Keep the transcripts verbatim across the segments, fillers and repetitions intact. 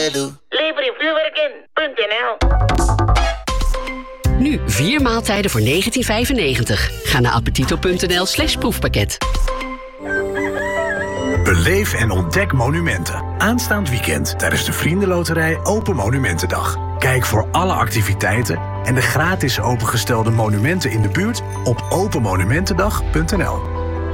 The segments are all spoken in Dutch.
Lelu. Lever je vuurwerk in punt n l. Nu vier maaltijden voor negentien vijfennegentig. Ga naar appetito.nl slash proefpakket. Beleef en ontdek monumenten. Aanstaand weekend tijdens de Vriendenloterij Open Monumentendag. Kijk voor alle activiteiten en de gratis opengestelde monumenten in de buurt op open monumentendag punt n l.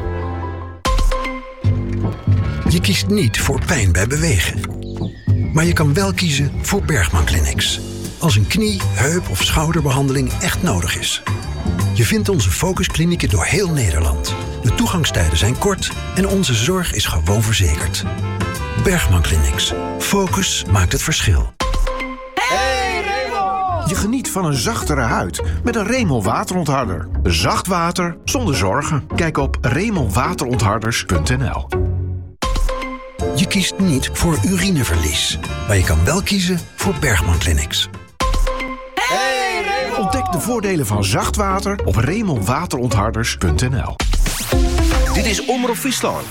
Je kiest niet voor pijn bij bewegen. Maar je kan wel kiezen voor Bergman Clinics. Als een knie, heup of schouderbehandeling echt nodig is. Je vindt onze focusklinieken door heel Nederland. De toegangstijden zijn kort en onze zorg is gewoon verzekerd. Bergman Clinics. Focus maakt het verschil. Hey Remol! Je geniet van een zachtere huid met een Remol waterontharder. Zacht water zonder zorgen. Kijk op remol waterontharders punt n l. Je kiest niet voor urineverlies. Maar je kan wel kiezen voor Bergman Clinics. Hey Remol! Ontdek de voordelen van zacht water op remol waterontharders punt n l. Dit is Omroep Friesland.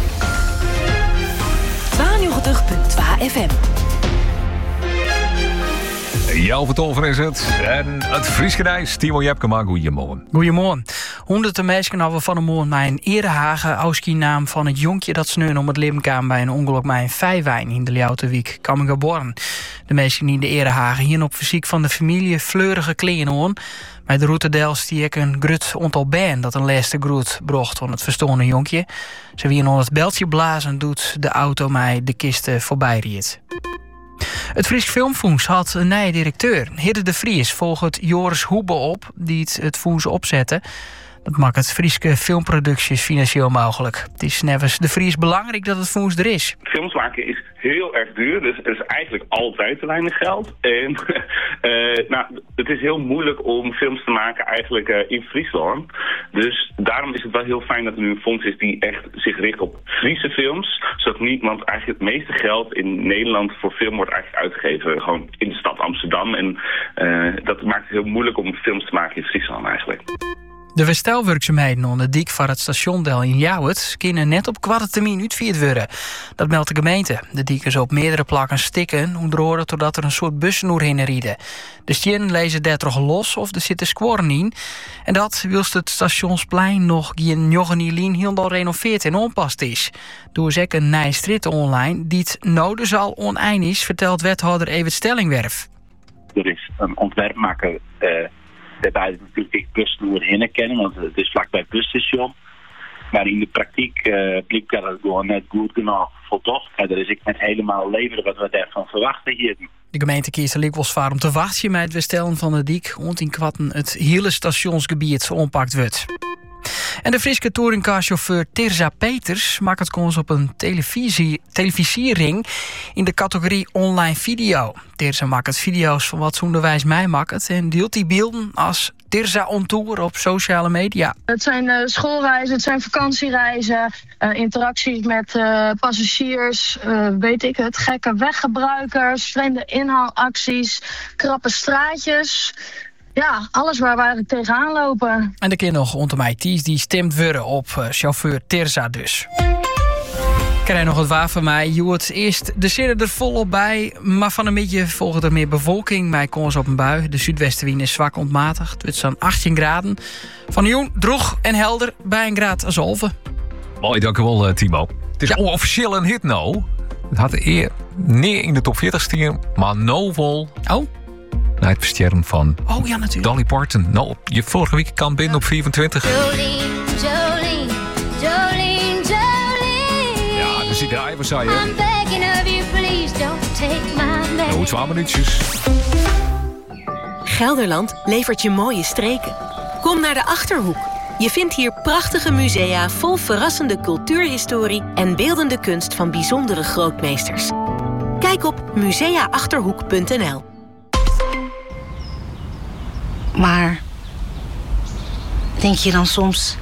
tweeënnegentig komma twee F M. Jouw vertolver is het. En het Frieskedijs, Timo Jepkema, goeiemorgen. Goeiemorgen. Honderden mensen hadden van de morgen bij een erehagen Auski naam van het jonkje dat sneun om het leven kwam bij een ongeluk bij een vijwijn in de Ljouwerwijk, Kammingerborn. De mensen in de erehagen hier op fysiek van de familie fleurige kleren hoorn. Bij de route Dels die ik een grut ontal ben dat een laatste groet brocht van het verstoorde jonkje. Ze wie onder het beltje blazen doet de auto mij de kisten voorbij riet. Het Fries Filmfonds had een nieuwe directeur. Hidde de Vries volgt Joris Hoebe op, die het, het fonds opzette. Dat maakt het Frieske filmproducties financieel mogelijk. Het is nevens de Vries belangrijk dat het fonds er is. Films maken is heel erg duur, dus er is eigenlijk altijd te weinig geld. En uh, nou, het is heel moeilijk om films te maken eigenlijk uh, in Friesland. Dus daarom is het wel heel fijn dat er nu een fonds is die echt zich richt op Friese films. Zodat niet, want eigenlijk het meeste geld in Nederland voor film wordt eigenlijk uitgegeven gewoon in de stad Amsterdam. En uh, dat maakt het heel moeilijk om films te maken in Friesland eigenlijk. De herstelwerkzaamheden onder de dik van het stationdel in Ljouwert kunnen net op kwarte termijn uitgevoerd worden. Dat meldt de gemeente. De dik is op meerdere plakken stikken, onderhoren totdat er een soort bussen doorheen rieden. De stien lezen dertig los of er zitten squarren in. En dat wilst het stationsplein nog geen Joggenielien helemaal renoveerd en onpast is. Door zeker een nieuwe strit online die het nodig zal oneind is, vertelt wethouder Evert Stellingwerf. Er is een ontwerpmaker. Uh... Daarbij is natuurlijk ik bussnoer heen kennen, want het is vlakbij het busstation. Maar in de praktijk uh, bleek dat het gewoon net goed genoeg voltocht. En er is ik net helemaal leveren wat we daarvan verwachten hier. De gemeente kiest er likwijls voor om te wachten met het bestellen van de dik, want in kwatten het hele stationsgebied ompakt wordt. En de Friese touringcarchauffeur Tirza Peters maakt het kans op een televisie, televisiering in de categorie online video. Tirza maakt het video's van wat ze onderwijs mij maakt en deelt die beelden als Tirza on tour op sociale media. Het zijn uh, schoolreizen, het zijn vakantiereizen, uh, interacties met uh, passagiers, uh, weet ik het, gekke weggebruikers, vreemde inhaalacties, krappe straatjes. Ja, alles waar we eigenlijk tegenaan lopen. En de keer nog onder mij Ties die stemt worden op uh, chauffeur Tirza dus. Ik krijg nog het waar van mij. Je wordt eerst de zinnen er volop bij, maar van een beetje volgt er meer bevolking. Mij kans op een bui. De zuidwestenwind is zwak ontmatigd. Het wordt zo'n achttien graden. Van Joen, droog en helder bij een graad als Olven. Mooi, dankjewel Timo. Het is ja. Onofficieel een hit nou. Het had eer neer in de top veertig stier, maar no vol. Oh. Naar het versterren van oh, ja, natuurlijk. Dolly Parton. Nou, je vorige week kan binnen op vierentwintig. Jolene, Jolene, Jolene, Jolene. Ja, dus die driver zei je. I'm begging of you, please don't take my name. Nou, twaalf minuutjes. Gelderland levert je mooie streken. Kom naar de Achterhoek. Je vindt hier prachtige musea vol verrassende cultuurhistorie en beeldende kunst van bijzondere grootmeesters. Kijk op musea achterhoek punt n l. Maar denk je dan soms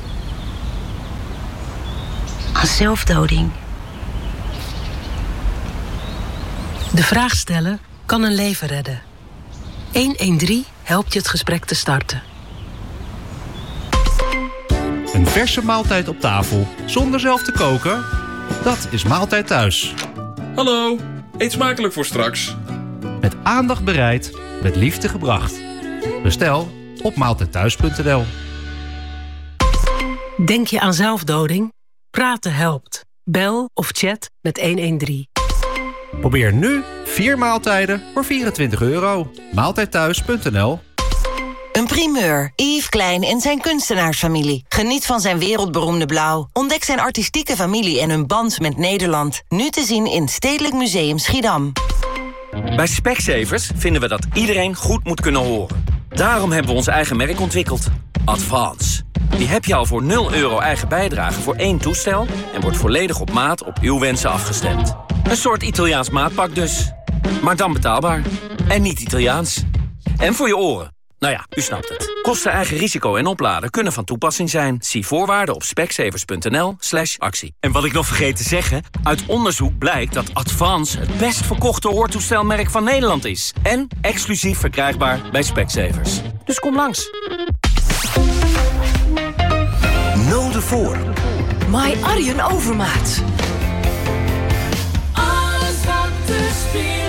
aan zelfdoding? De vraag stellen kan een leven redden. honderddertien helpt je het gesprek te starten. Een verse maaltijd op tafel zonder zelf te koken? Dat is Maaltijd Thuis. Hallo, Eet smakelijk voor straks. Met aandacht bereid, met liefde gebracht. Bestel op maaltijdthuis punt n l. Denk je aan zelfdoding? Praten helpt. Bel of chat met honderddertien. Probeer nu vier maaltijden voor vierentwintig euro. maaltijdthuis punt n l. Een primeur. Yves Klein en zijn kunstenaarsfamilie. Geniet van zijn wereldberoemde blauw. Ontdek zijn artistieke familie en hun band met Nederland. Nu te zien in Stedelijk Museum Schiedam. Bij Specsavers vinden we dat iedereen goed moet kunnen horen. Daarom hebben we ons eigen merk ontwikkeld. Advance. Die heb je al voor nul euro eigen bijdrage voor één toestel... en wordt volledig op maat op uw wensen afgestemd. Een soort Italiaans maatpak dus. Maar dan betaalbaar. En niet Italiaans. En voor je oren. Nou ja, u snapt het. Kosten, eigen risico en opladen kunnen van toepassing zijn. Zie voorwaarden op specsavers punt n l slash actie. En wat ik nog vergeet te zeggen... uit onderzoek blijkt dat Advance het best verkochte hoortoestelmerk van Nederland is. En exclusief verkrijgbaar bij Specsavers. Dus kom langs. Noden voor. My Arjen Overmaat. Alles wat te spelen.